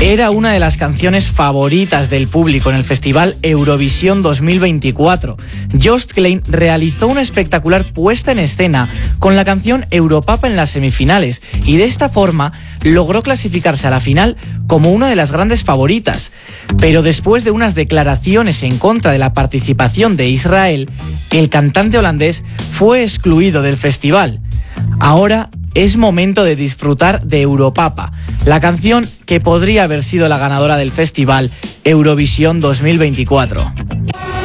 Era una de las canciones favoritas del público en el Festival Eurovisión 2024. Joost Klein realizó una espectacular puesta en escena con la canción Europapa en las semifinales y de esta forma logró clasificarse a la final como una de las grandes favoritas. Pero después de unas declaraciones en contra de la participación de Israel, el cantante holandés fue excluido del festival. Ahora es momento de disfrutar de Europapa, la canción que podría haber sido la ganadora del festival Eurovisión 2024.